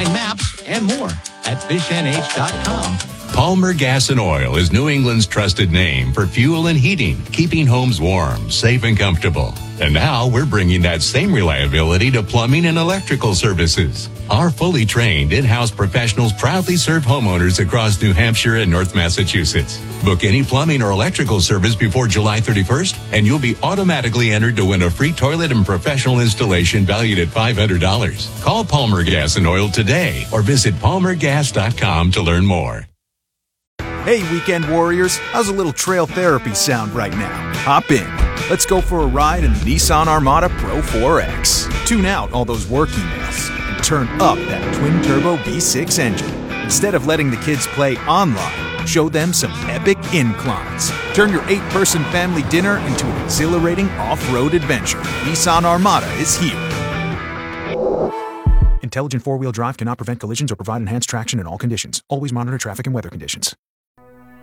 find maps and more at fishnh.com. Palmer Gas and Oil is New England's trusted name for fuel and heating, keeping homes warm, safe, and comfortable. And now we're bringing that same reliability to plumbing and electrical services. Our fully trained in-house professionals proudly serve homeowners across New Hampshire and North Massachusetts. Book any plumbing or electrical service before July 31st, and you'll be automatically entered to win a free toilet and professional installation valued at $500. Call Palmer Gas and Oil today or visit palmergas.com to learn more. Hey, weekend warriors, how's a little trail therapy sound right now? Hop in. Let's go for a ride in the Nissan Armada Pro 4X. Tune out all those work emails and turn up that twin-turbo V6 engine. Instead of letting the kids play online, show them some epic inclines. Turn your 8-person family dinner into an exhilarating off-road adventure. Nissan Armada is here. Intelligent four-wheel drive cannot prevent collisions or provide enhanced traction in all conditions. Always monitor traffic and weather conditions.